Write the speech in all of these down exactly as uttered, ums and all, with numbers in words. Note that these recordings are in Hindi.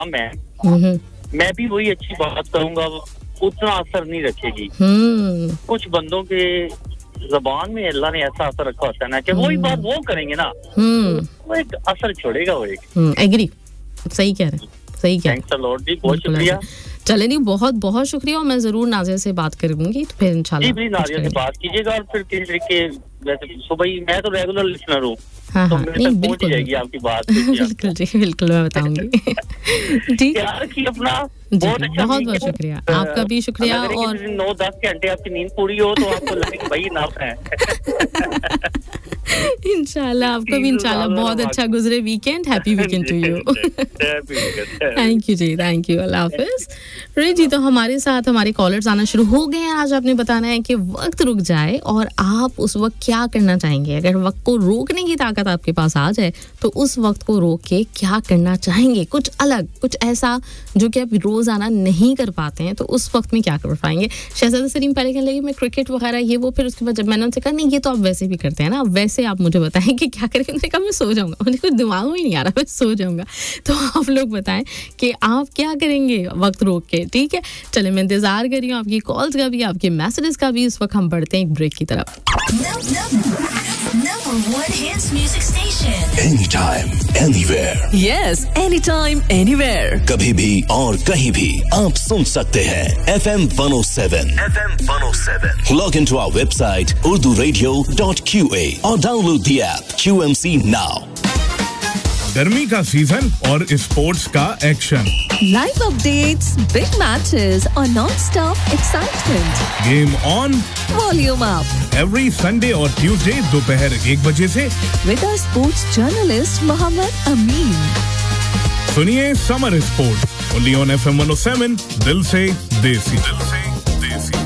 मैं मैं भी वही अच्छी बात करूंगा, उतना असर नहीं रखेगी। कुछ बंदों के ज़बान में अल्लाह ने ऐसा असर रखा होता है ना कि वही बात वो करेंगे ना, वो एक असर छोड़ेगा, वो एक एग्री। सही कह रहे हैं, सही कह रहे हैं। थैंक्स अ लॉट जी, बहुत शुक्रिया। चले नहीं, बहुत बहुत शुक्रिया, और मैं जरूर नाज़िया से बात करूंगी तो फिर इंशाल्लाह। जी प्लीज नाज़िया से बात कीजिएगा, और फिर किस तरीके वैसे सुबह ही मैं तो रेगुलर लिसनर हूँ, हाँ तो हाँ मेरे तक पहुंच जाएगी आपकी बात। बिल्कुल जी, बिल्कुल मैं बताऊंगी। ठीक है, यार की अपना बहुत अच्छा, बहुत बहुत शुक्रिया, आपका भी शुक्रिया। और नौ दस घंटे आपकी नींद पूरी हो तो आपको लगे कि भाई नाफ है। इंशाल्लाह आपको भी इंशाल्लाह बहुत अच्छा गुजरे weekend. Happy weekend to you. Thank you ji, thank you, अल्लाह हाफिज। रे जी, तो हमारे साथ हमारे कॉलर्स आना शुरू हो गए हैं। आज आपने बताना है कि वक्त रुक जाए और आप उस वक्त क्या करना चाहेंगे। अगर वक्त को रोकने की ताकत आपके पास आ जाए तो उस वक्त को रोक के क्या करना चाहेंगे, कुछ अलग, कुछ ऐसा जो कि आप रोजाना नहीं कर पाते हैं, तो उस वक्त में क्या कर पाएंगे। शहजादा सलीम पहले कहने लगे मैं क्रिकेट वगैरह ये वो, फिर उसके बाद जब मैंने उनसे कहा नहीं ये तो आप वैसे भी करते हैं ना, वैसे आप मुझे बताएं कि क्या करें। उन्होंने कहा मैं सो जाऊंगा, मुझे कुछ दिमाग में ही नहीं आ रहा, मैं सो जाऊंगा। तो आप लोग बताएं कि आप क्या करेंगे वक्त रोक के। ठीक है, चले मैं इंतजार कर रही हूँ आपकी कॉल्स का भी, आपके मैसेजेस का भी। इस वक्त हम बढ़ते हैं एक ब्रेक की तरफ। Number one hits music station. Anytime, anywhere. Yes, anytime, anywhere. कभी भी और कहीं भी आप सुन सकते हैं F M one oh seven. F M one oh seven. Log into our website urdu radio dot q a or download the app Q M C now. गर्मी का सीजन और स्पोर्ट्स का action, live updates, big matches और non-stop excitement. Game on, volume up. Every Sunday और ट्यूसडे दोपहर एक बजे से with our sports journalist Mohammad अमीन। सुनिए summer sports only on F M one oh seven, दिल से देसी, दिल से देसी।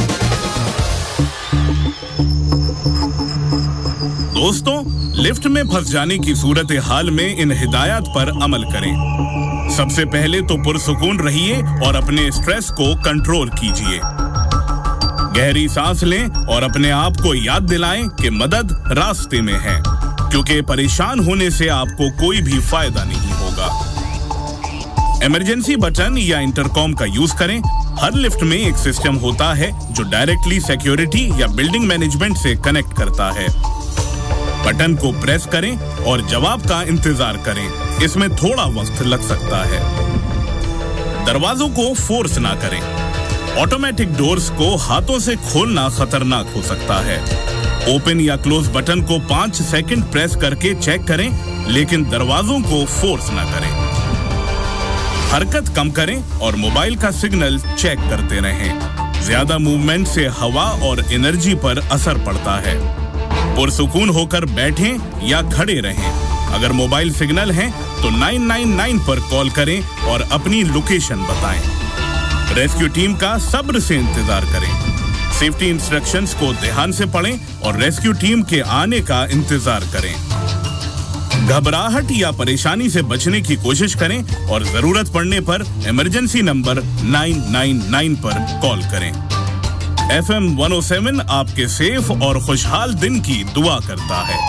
दोस्तों, लिफ्ट में फंस जाने की सूरत हाल में इन हिदायत पर अमल करें। सबसे पहले तो पुरसुकून रहिए और अपने स्ट्रेस को कंट्रोल कीजिए। गहरी सांस लें और अपने आप को याद दिलाएं कि मदद रास्ते में है, क्योंकि परेशान होने से आपको कोई भी फायदा नहीं होगा। इमरजेंसी बटन या इंटरकॉम का यूज करें। हर लिफ्ट में एक सिस्टम होता है जो डायरेक्टली सिक्योरिटी या बिल्डिंग मैनेजमेंट से कनेक्ट करता है। बटन को प्रेस करें और जवाब का इंतजार करें। इसमें थोड़ा वक्त लग सकता है। दरवाजों को फोर्स ना करें। ऑटोमेटिक डोर्स को हाथों से खोलना खतरनाक हो सकता है। ओपन या क्लोज बटन को पाँच सेकंड प्रेस करके चेक करें, लेकिन दरवाजों को फोर्स ना करें। हरकत कम करें और मोबाइल का सिग्नल चेक करते रहें। ज्यादा मूवमेंट से हवा और एनर्जी पर असर पड़ता है। पुरसुकून होकर बैठें या खड़े रहें। अगर मोबाइल सिग्नल है तो नौ नौ नौ पर कॉल करें और अपनी लोकेशन बताएं। रेस्क्यू टीम का सब्र से इंतजार करें। सेफ्टी इंस्ट्रक्शंस को ध्यान से पढ़ें और रेस्क्यू टीम के आने का इंतजार करें। घबराहट या परेशानी से बचने की कोशिश करें और जरूरत पड़ने पर इमरजेंसी नंबर नौ नौ नौ पर कॉल करें। F M one oh seven आपके सेफ और खुशहाल दिन की दुआ करता है।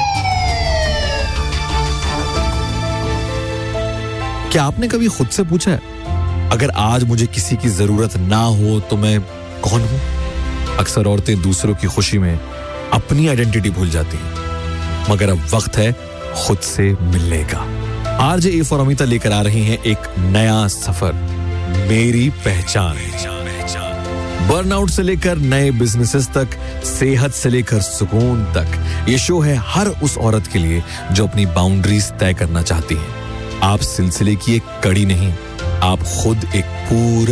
क्या आपने कभी खुद से पूछा है, अगर आज मुझे किसी की जरूरत ना हो तो मैं कौन हूं? अक्सर औरतें दूसरों की खुशी में अपनी आइडेंटिटी भूल जाती हैं, मगर अब वक्त है खुद से मिलने का। आरजे ए फॉर अमिता लेकर आ रही हैं एक नया सफर, मेरी पहचान। बर्नआउट से लेकर नए बिजनेसेस तक, सेहत से लेकर सुकून तक, ये शो है हर उस औरत के लिए जो अपनी बाउंड्रीज तय करना चाहती है। आप सिलसिले की एक कड़ी नहीं, आप खुद एक पूरा